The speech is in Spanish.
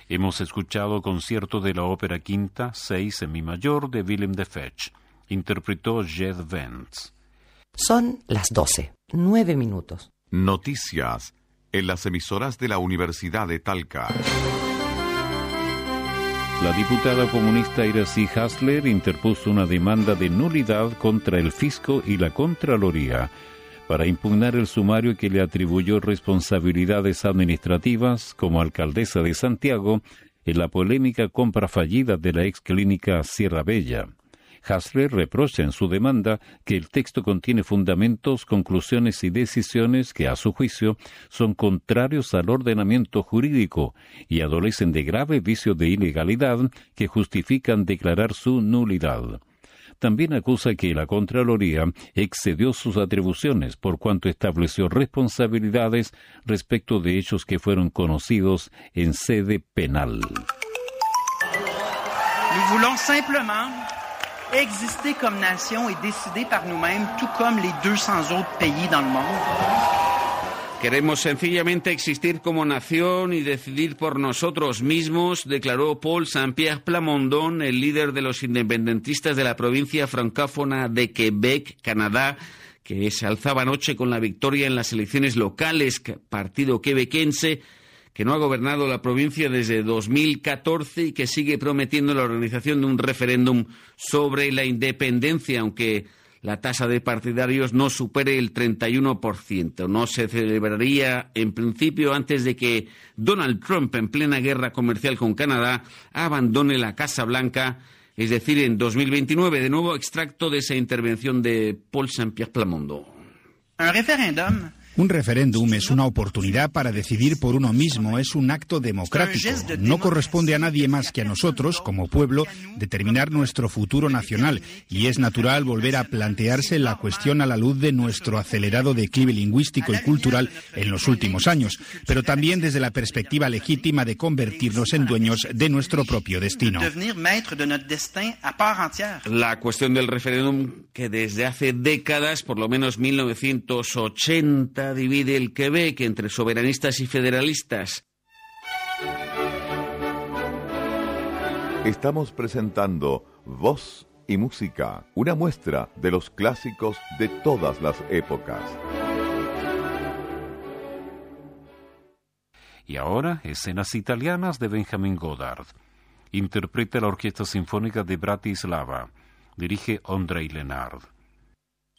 Hemos escuchado concierto de la ópera quinta, 6 en mi mayor, de Willem de Fetch. Interpretó Jed Vance. Son las 12, 9 minutos. Noticias en las emisoras de la Universidad de Talca. La diputada comunista Iracy Hasler interpuso una demanda de nulidad contra el fisco y la Contraloría para impugnar el sumario que le atribuyó responsabilidades administrativas como alcaldesa de Santiago en la polémica compra fallida de la exclínica Sierra Bella. Hasler reprocha en su demanda que el texto contiene fundamentos, conclusiones y decisiones que, a su juicio, son contrarios al ordenamiento jurídico y adolecen de graves vicios de ilegalidad que justifican declarar su nulidad. También acusa que la Contraloría excedió sus atribuciones por cuanto estableció responsabilidades respecto de hechos que fueron conocidos en sede penal. Nous voulons simplement exister comme nation et décider par nous-mêmes, tout comme les 200 autres pays dans le monde. Queremos sencillamente existir como nación y decidir por nosotros mismos, declaró Paul Saint-Pierre Plamondon, el líder de los independentistas de la provincia francófona de Quebec, Canadá, que se alzaba anoche con la victoria en las elecciones locales, partido quebequense, que no ha gobernado la provincia desde 2014 y que sigue prometiendo la organización de un referéndum sobre la independencia, aunque la tasa de partidarios no supere el 31%. No se celebraría en principio antes de que Donald Trump, en plena guerra comercial con Canadá, abandone la Casa Blanca, es decir, en 2029. De nuevo, extracto de esa intervención de Paul Saint-Pierre Plamondon. Un referéndum es una oportunidad para decidir por uno mismo, es un acto democrático. No corresponde a nadie más que a nosotros, como pueblo, determinar nuestro futuro nacional, y es natural volver a plantearse la cuestión a la luz de nuestro acelerado declive lingüístico y cultural en los últimos años, pero también desde la perspectiva legítima de convertirnos en dueños de nuestro propio destino. La cuestión del referéndum, que desde hace décadas, por lo menos 1980, divide el Quebec entre soberanistas y federalistas. Estamos presentando Voz y Música, una muestra de los clásicos de todas las épocas. Y ahora, escenas italianas de Benjamin Godard. Interpreta la Orquesta Sinfónica de Bratislava. Dirige Ondrej Lenard.